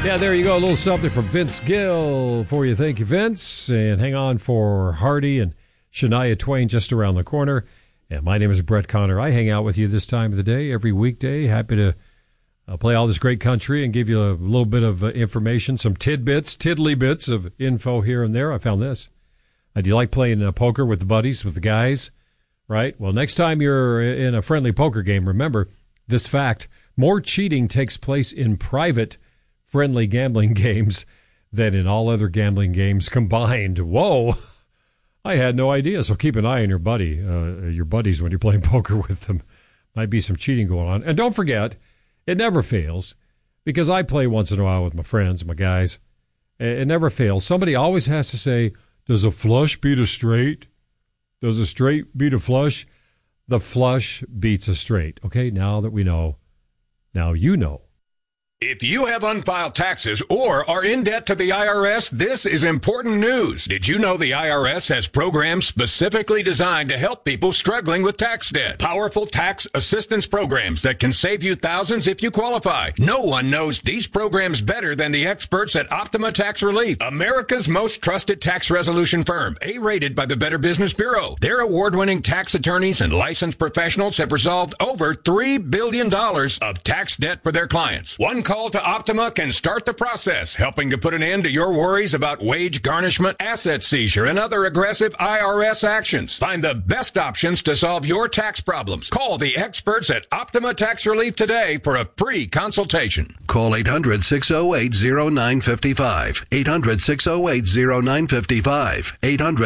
Yeah, there you go. A little something from Vince Gill for you. Thank you, Vince. And hang on for Hardy and Shania Twain just around the corner. And my name is Brett Connor. I hang out with you this time of the day, every weekday. Happy to play all this great country and give you a little bit of information, some tiddly bits of info here and there. I found this. Do you like playing poker with the buddies, with the guys? Right? Well, next time you're in a friendly poker game, remember this fact. More cheating takes place in private friendly gambling games than in all other gambling games combined. Whoa! I had no idea. So keep an eye on your buddies when you're playing poker with them. Might be some cheating going on. And don't forget, it never fails, because I play once in a while with my friends, my guys. It never fails. Somebody always has to say, does a flush beat a straight? Does a straight beat a flush? The flush beats a straight. Okay, now that we know, now you know. If you have unfiled taxes or are in debt to the IRS, this is important news. Did you know the IRS has programs specifically designed to help people struggling with tax debt? Powerful tax assistance programs that can save you thousands if you qualify. No one knows these programs better than the experts at Optima Tax Relief, America's most trusted tax resolution firm, A-rated by the Better Business Bureau. Their award-winning tax attorneys and licensed professionals have resolved over $3 billion of tax debt for their clients. One call to Optima can start the process, helping to put an end to your worries about wage garnishment, asset seizure, and other aggressive IRS actions. Find the best options to solve your tax problems. Call the experts at Optima Tax Relief today for a free consultation. Call 800-608-0955. 800-608-0955.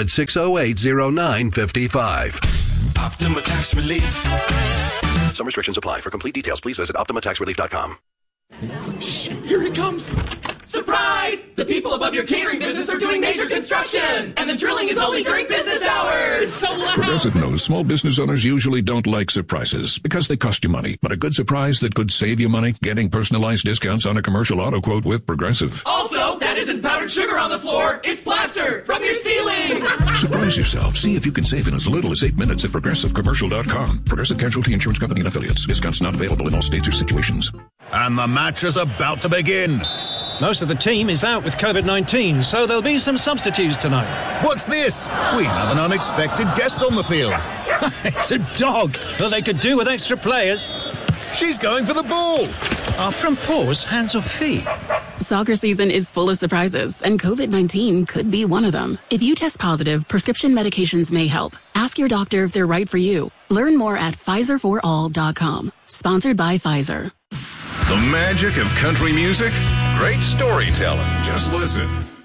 800-608-0955. Optima Tax Relief. Some restrictions apply. For complete details, please visit OptimaTaxRelief.com. Shh, here he comes. Surprise! The people above your catering business are doing major construction, and the drilling is only during business hours. So loud. Progressive knows small business owners usually don't like surprises because they cost you money. But a good surprise that could save you money, getting personalized discounts on a commercial auto quote with Progressive. Also, that isn't powdered sugar on the floor. It's plaster from your ceiling. Surprise yourself. See if you can save in as little as 8 minutes at ProgressiveCommercial.com. Progressive Casualty Insurance Company and Affiliates. Discounts not available in all states or situations. And the match is about to begin. Most of the team is out with COVID-19, so there'll be some substitutes tonight. What's this? We have an unexpected guest on the field. It's a dog, but they could do with extra players. She's going for the ball. Are front paws hands or feet? Soccer season is full of surprises, and COVID-19 could be one of them. If you test positive, prescription medications may help. Ask your doctor if they're right for you. Learn more at PfizerForAll.com. Sponsored by Pfizer. The magic of country music? Great storytelling. Just listen.